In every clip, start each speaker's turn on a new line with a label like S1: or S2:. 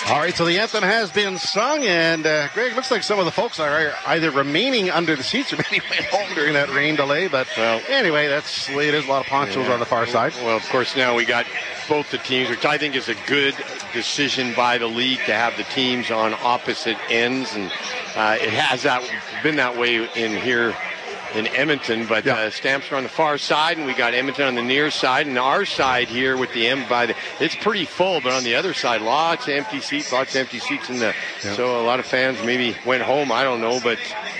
S1: All right, so the anthem has been sung, and Greg, looks like some of the folks are either remaining under the seats or maybe went home during that rain delay. But anyway, that's the way it is. A lot of ponchos on the far side.
S2: Well, of course, now we got both the teams, which I think is a good decision by the league to have the teams on opposite ends, and it has been that way in here in Edmonton, but Stamps are on the far side, and we got Edmonton on the near side, and our side here with the it's pretty full, but on the other side, lots of empty seats in the. So a lot of fans maybe went home. I don't know, but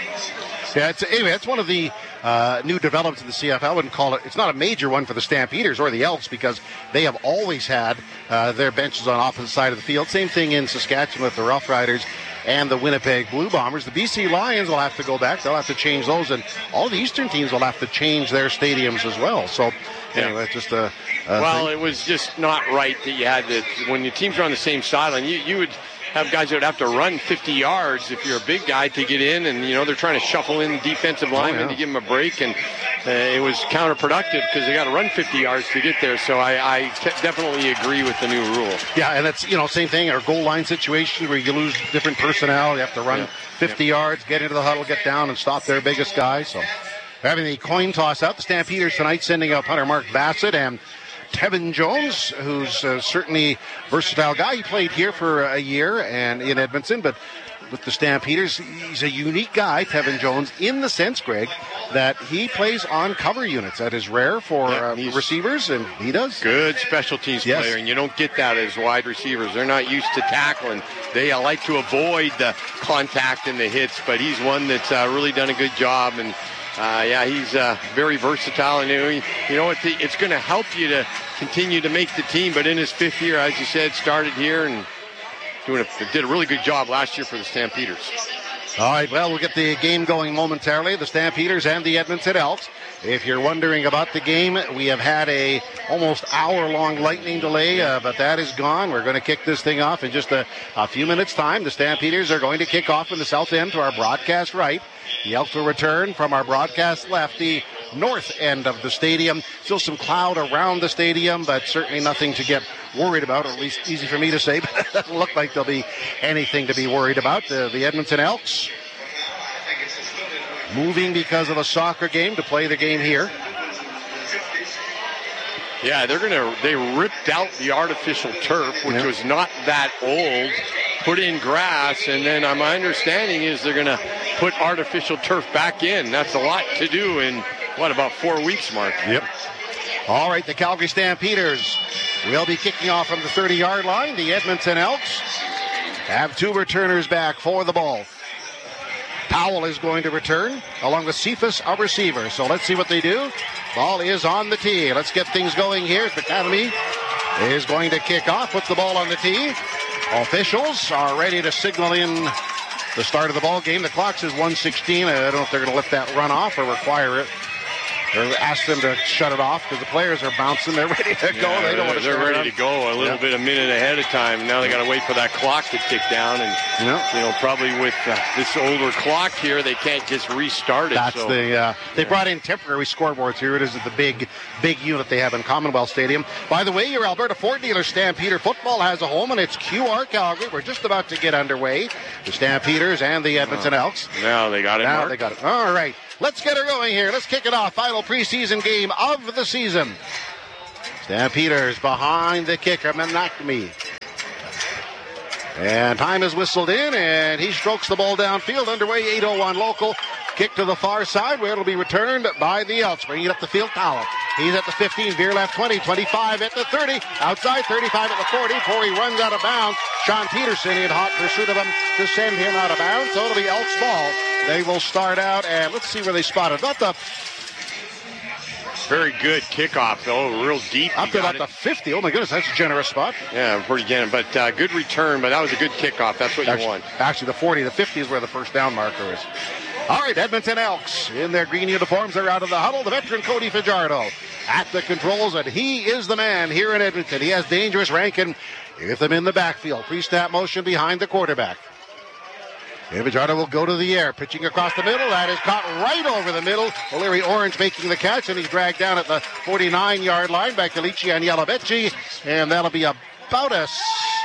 S1: anyway, that's one of the new developments in the CFL. I wouldn't call it. It's not a major one for the Stampeders or the Elks because they have always had their benches on opposite side of the field. Same thing in Saskatchewan with the Rough Riders and the Winnipeg Blue Bombers. The BC Lions will have to go back. They'll have to change those, and all the Eastern teams will have to change their stadiums as well. So, anyway, that's just a
S2: well,
S1: thing.
S2: It was just not right that you had to, when the teams are on the same sideline, you would have guys that would have to run 50 yards if you're a big guy to get in, and, they're trying to shuffle in the defensive linemen to give them a break, and it was counterproductive because they got to run 50 yards to get there. So I definitely agree with the new rule.
S1: Yeah, and that's, same thing, our goal line situation where you lose different personnel. You have to run 50 yards, get into the huddle, get down, and stop their biggest guy. So having the coin toss out, the Stampeders tonight sending out punter Mark Bassett and Tevin Jones, who's certainly a versatile guy. He played here for a year and in Edmonton, but with the Stampeders, he's a unique guy, Tevin Jones, in the sense, Greg, that he plays on cover units. That is rare for receivers, and he does.
S2: Good special teams player, and you don't get that as wide receivers. They're not used to tackling. They like to avoid the contact and the hits, but he's one that's really done a good job, and he's very versatile, and it's going to help you to continue to make the team. But in his fifth year, as you said, started here and did a really good job last year for the Stampeders.
S1: All right, well, we'll get the game going momentarily. The Stampeders and the Edmonton Elks. If you're wondering about the game, we have had a almost hour-long lightning delay, but that is gone. We're going to kick this thing off in just a few minutes' time. The Stampeders are going to kick off in the south end to our broadcast right. The Elks will return from our broadcast left, the north end of the stadium. Still some cloud around the stadium, but certainly nothing to get worried about, or at least easy for me to say, but it doesn't look like there'll be anything to be worried about. The Edmonton Elks moving because of a soccer game to play the game here.
S2: Yeah, they ripped out the artificial turf, which was not that old, put in grass, and then my understanding is they're going to put artificial turf back in. That's a lot to do in, about 4 weeks, Mark?
S1: Yep. All right, the Calgary Stampeders will be kicking off from the 30-yard line. The Edmonton Elks have two returners back for the ball. Powell is going to return, along with Cephas, a receiver. So let's see what they do. Ball is on the tee. Let's get things going here. The Academy is going to kick off, puts the ball on the tee. Officials are ready to signal in the start of the ball game. The clock says 1:16. I don't know if they're going to let that run off or require it. Or ask them to shut it off because the players are bouncing. They're ready to go. They don't want to.
S2: They're ready to go a little bit, a minute ahead of time. Now they got to wait for that clock to tick down, and probably with this older clock here, they can't just restart it.
S1: That's they brought in temporary scoreboards here. It is the big unit they have in Commonwealth Stadium. By the way, your Alberta Ford dealer Stampeder football has a home, and it's QR Calgary. We're just about to get underway. The Stampeders and the Edmonton Elks.
S2: Now they got it.
S1: Now they got it. All right. Let's get her going here. Let's kick it off. Final preseason game of the season. Stampeders behind the kicker, Menachmi. And time is whistled in, and he strokes the ball downfield. Underway, 8:01 local. Kick to the far side, where it'll be returned by the Elks. Bringing it up the field, Powell. He's at the 15, veer left 20, 25 at the 30, outside 35 at the 40, before he runs out of bounds. Sean Peterson in hot pursuit of him to send him out of bounds, so it'll be Elks ball. They will start out, and let's see where they spotted. Not the
S2: very good kickoff, though, real deep.
S1: Up to about the 50. Oh, my goodness, that's a generous spot.
S2: Yeah, pretty generous, but good return, but that was a good kickoff. That's what you want.
S1: Actually, the 40, the 50 is where the first down marker is. All right, Edmonton Elks in their green uniforms. They're out of the huddle. The veteran Cody Fajardo at the controls, and he is the man here in Edmonton. He has Dangerous Rankin with him in the backfield. Pre-snap motion behind the quarterback. And Fajardo will go to the air, pitching across the middle. That is caught right over the middle. O'Leary Orange making the catch, and he's dragged down at the 49-yard line by Kalichi and Yalavecchi. And that'll be about a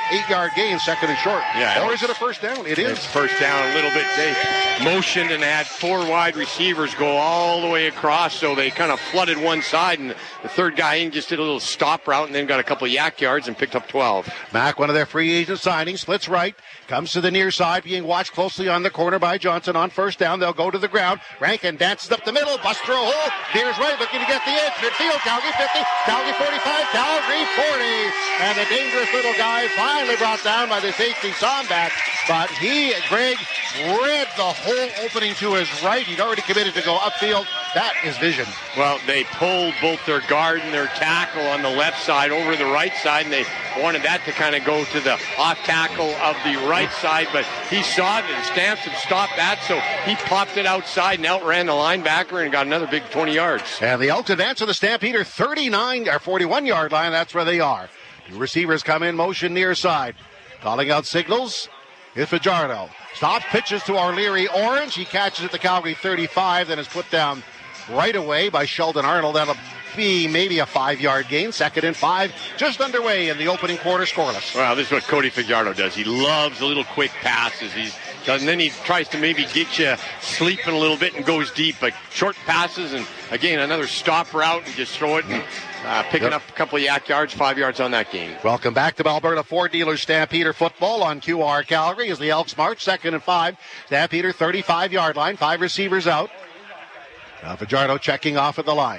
S1: 8-yard gain, second and short.
S2: Yeah,
S1: or is it a first down? It is.
S2: It's first down a little bit. They motioned and had 4 wide receivers go all the way across, so they kind of flooded one side, and the third guy in just did a little stop route and then got a couple of yak yards and picked up 12.
S1: Mack, one of their free agent signings, splits right, comes to the near side, being watched closely on the corner by Johnson. On first down, they'll go to the ground. Rankin dances up the middle, busts through a hole, veers right, looking to get the edge. Midfield, Calgary 50, Calgary 45, Calgary 40. And the dangerous little guy finally brought down by the safety Sombach. But Greg, read the whole opening to his right. He'd already committed to go upfield. That is vision.
S2: Well, they pulled both their guard and their tackle on the left side over the right side, and they wanted that to kind of go to the off tackle of the right side, but he saw it and Stamps had stopped that, so he popped it outside and outran the linebacker and got another big 20 yards.
S1: And the Elks advance to the Stampeder 41-yard line. That's where they are. Two receivers come in motion near side. Calling out signals. It's Fajardo. Stops, pitches to O'Leary Orange. He catches at the Calgary 35, then is put down right away by Sheldon Arnold. That'll be maybe a 5-yard gain. 2nd and 5, just underway in the opening quarter, scoreless.
S2: Well, this is what Cody Fajardo does. He loves the little quick passes. And then he tries to maybe get you sleeping a little bit and goes deep, but short passes and, again, another stop route and just throw it and picking up a couple of yak yards, 5 yards on that game.
S1: Welcome back to Alberta Ford Dealers Stampeder football on QR Calgary as the Elks march 2nd and 5. Stampeder 35-yard line, 5 receivers out. Now Fajardo checking off at the line.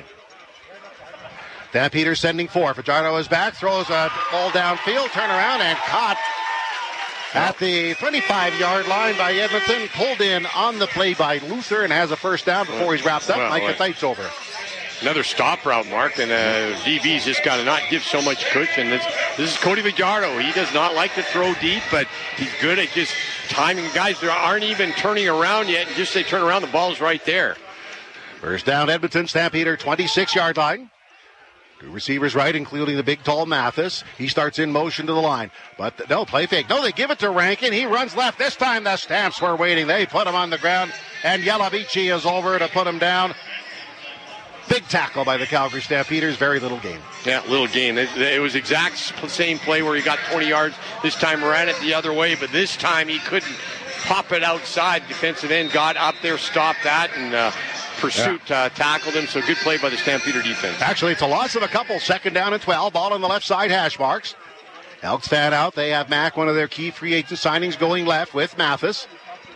S1: Stampeder sending 4. Fajardo is back, throws a ball downfield, turn around and caught at the 25-yard line by Edmonton. Pulled in on the play by Luther and has a first down before he's wrapped up. Micah Theit's over.
S2: Another stop route, Mark, and DB's just got to not give so much cushion. This is Cody Fajardo. He does not like to throw deep, but he's good at just timing. Guys that aren't even turning around yet, and just they turn around, the ball's right there.
S1: First down, Edmonton, Stampeder, 26-yard line. 2 receivers right, including the big, tall Mathis. He starts in motion to the line. But no, play fake. No, they give it to Rankin. He runs left. This time the Stamps were waiting. They put him on the ground, and Yelavici is over to put him down. Big tackle by the Calgary Stampeders. Very little gain. Yeah,
S2: little gain. It was exact same play where he got 20 yards. This time ran it the other way, but this time he couldn't pop it outside. Defensive end got up there, stopped that, and pursuit tackled him. So good play by the Stampeder defense.
S1: Actually, it's a loss of a couple. 2nd down and 12. Ball on the left side, hash marks. Elks fan out. They have Mack, one of their key free agent signings, going left with Mathis.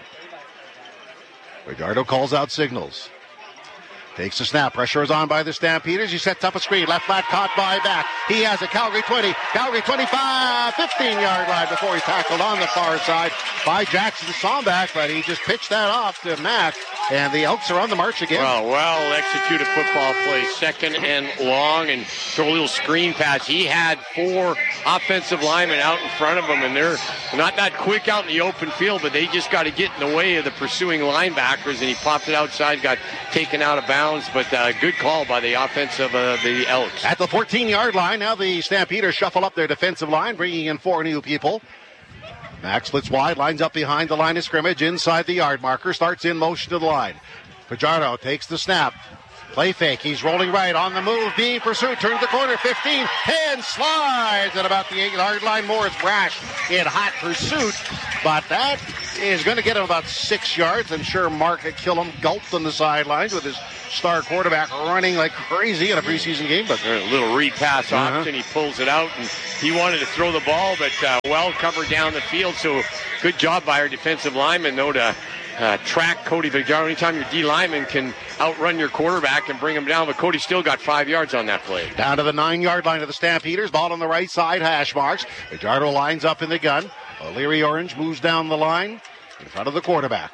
S1: Fajardo calls out signals. Takes the snap. Pressure is on by the Stampeders. He sets up a screen. Left flat caught by Mack. He has a Calgary 20. Calgary 25. 15-yard line before he's tackled on the far side by Jackson Sombach. But he just pitched that off to Mack. And the Elks are on the march again.
S2: Well executed football play. 2nd and long and throw a little screen pass. He had 4 offensive linemen out in front of him, and they're not that quick out in the open field, but they just got to get in the way of the pursuing linebackers, and he popped it outside, got taken out of bounds, but good call by the offense of the Elks.
S1: At the 14-yard line, now the Stampeders shuffle up their defensive line, bringing in 4 new people. Mack splits wide, lines up behind the line of scrimmage, inside the yard marker, starts in motion to the line. Fajardo takes the snap. Play fake. He's rolling right on the move, being pursued. Turns the corner, 15, 10, slides at about the 8-yard line. Morris Brash in hot pursuit, but that is going to get him about 6 yards. I'm sure Mark Killam gulped on the sidelines with his star quarterback running like crazy in a preseason game. But
S2: a little read pass option. He pulls it out, and he wanted to throw the ball, but well covered down the field. So good job by our defensive lineman, though, to track Cody Fajardo. Anytime your D lineman can outrun your quarterback and bring him down, but Cody still got 5 yards on that play.
S1: Down to the 9-yard line of the Stampeders. Ball on the right side, hash marks. Fajardo lines up in the gun. O'Leary Orange moves down the line in front of the quarterback.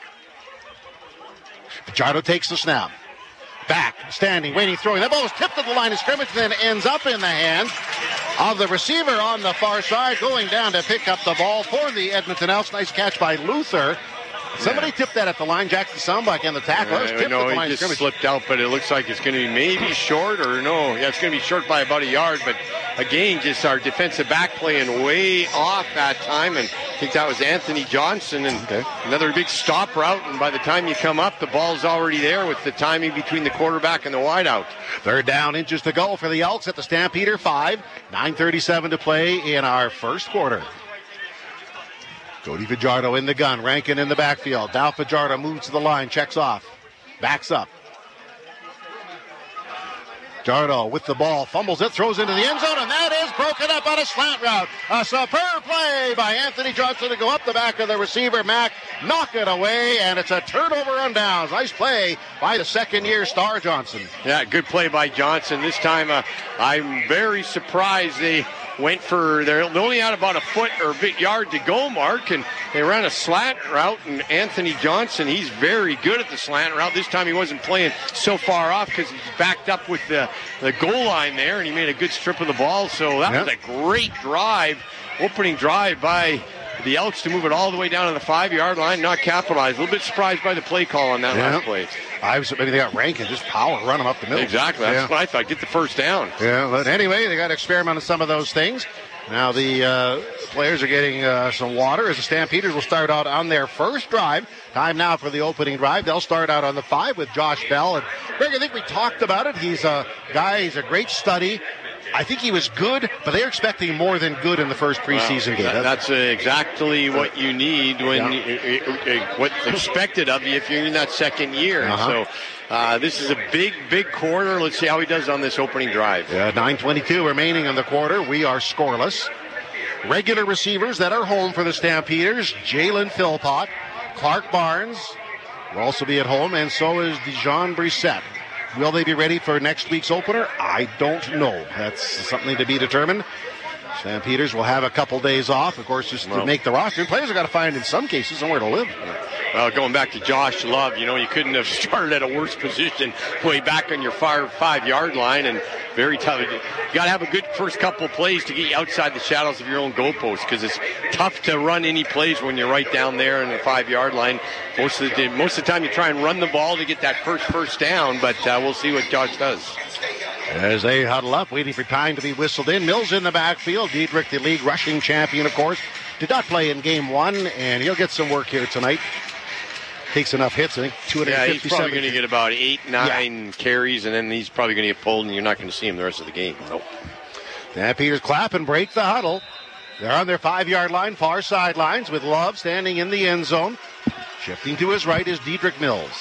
S1: Fajardo takes the snap. Back, standing, waiting, throwing. That ball is tipped at the line of scrimmage, then ends up in the hands of the receiver on the far side, going down to pick up the ball for the Edmonton Elks. Nice catch by Luther. Somebody tipped that at the line. Jackson Sombach and the tackle.
S2: No, he just slipped out, but it looks like it's going to be maybe short or no. Yeah, it's going to be short by about a yard, but again, just our defensive back playing way off that time, and I think that was Anthony Johnson, and another big stop route, and by the time you come up, the ball's already there with the timing between the quarterback and the wideout.
S1: 3rd down, inches to go for the Elks at the Stampeder 5. 9:37 to play in our first quarter. Cody Fajardo in the gun. Rankin in the backfield. Now Fajardo moves to the line. Checks off. Backs up. Fajardo with the ball. Fumbles it. Throws into the end zone. And that is broken up on a slant route. A superb play by Anthony Johnson to go up the back of the receiver. Mack knock it away. And it's a turnover on downs. Nice play by the second-year star Johnson.
S2: Yeah, good play by Johnson. This time I'm very surprised they went for, they only had about a foot or a bit yard to go, Mark, and they ran a slant route, and Anthony Johnson, he's very good at the slant route. This time he wasn't playing so far off because he's backed up with the goal line there, and he made a good strip of the ball. So that was a great drive, opening drive by the Elks to move it all the way down to the 5-yard line, not capitalized. A little bit surprised by the play call on that last play.
S1: Maybe they got Rankin, just power, run them up the middle.
S2: Exactly, that's what I thought. Get the first down.
S1: Yeah, but anyway, they got to experiment on some of those things. Now the players are getting some water as the Stampeders will start out on their first drive. Time now for the opening drive. They'll start out on the 5 with Josh Bell. And Greg, I think we talked about it. He's a guy, he's a great study. I think he was good, but they're expecting more than good in the first preseason game.
S2: That's exactly what you need when what's expected of you if you're in that second year. So this is a big quarter. Let's see how he does on this opening drive.
S1: 9:22 remaining in the quarter. We are scoreless. Regular receivers that are home for the Stampeders: Jalen Philpott, Clark Barnes will also be at home, and so is Dijon Brissett. Will they be ready for next week's opener? I don't know. That's something to be determined. Stampeders will have a couple days off, of course, just to make the roster. Players have got to find, in some cases, somewhere to live.
S2: Well, going back to Josh Love, you couldn't have started at a worse position way back on your 5-yard line, and very tough. You got to have a good first couple plays to get you outside the shadows of your own goalpost, because it's tough to run any plays when you're right down there in the 5-yard line. Most of the time you try and run the ball to get that first down, but we'll see what Josh does.
S1: As they huddle up, waiting for time to be whistled in. Mills in the backfield. Diedrich, the league rushing champion, of course, did not play in game 1, and he'll get some work here tonight. Takes enough hits, I think, 257.
S2: Yeah, he's probably going to get about 8-9 carries, and then he's probably going to get pulled, and you're not going to see him the rest of the game. Nope.
S1: Stampeders clap and break the huddle. They're on their 5-yard line, far sidelines, with Love standing in the end zone. Shifting to his right is Diedrich Mills.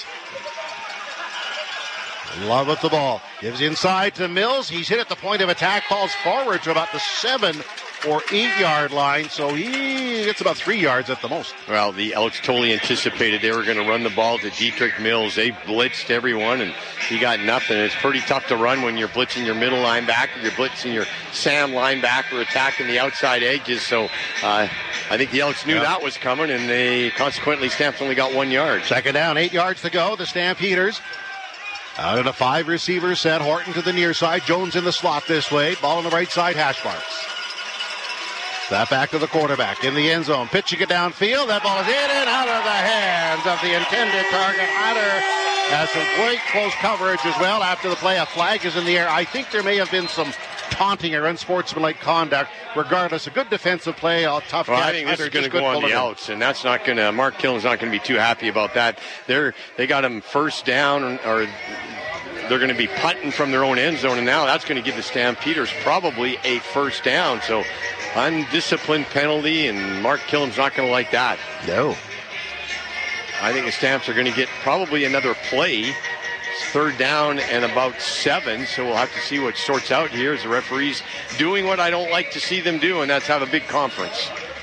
S1: Love with the ball. Gives inside to Mills. He's hit at the point of attack. Falls forward to about the 7 or 8-yard line. So he gets about 3 yards at the most.
S2: Well, the Elks totally anticipated they were going to run the ball to Diedrich Mills. They blitzed everyone, and he got nothing. It's pretty tough to run when you're blitzing your middle linebacker, you're blitzing your Sam linebacker, attacking the outside edges. So I think the Elks knew that was coming, and they consequently Stamps only got 1 yard.
S1: Second down, 8 yards to go. The Stampeders out of the 5-receiver set. Horton to the near side. Jones in the slot this way. Ball on the right side. Hashmarks. That back to the quarterback in the end zone. Pitching it downfield. That ball is in and out of the hands of the intended target. Hatter has some great close coverage as well. After the play, a flag is in the air. I think there may have been some taunting or unsportsmanlike conduct. Regardless, a good defensive play. A tough catch.
S2: I think this is going to go on the outs, and that's not going to. Mark Killen's not going to be too happy about that. They got him first down, or they're going to be punting from their own end zone, and now that's going to give the Stampeders probably a first down. So undisciplined penalty, and Mark Killen's not going to like that.
S1: No.
S2: I think the Stamps are going to get probably another play. It's third down and about 7, so we'll have to see what sorts out here as the referees doing what I don't like to see them do, and that's have a big conference.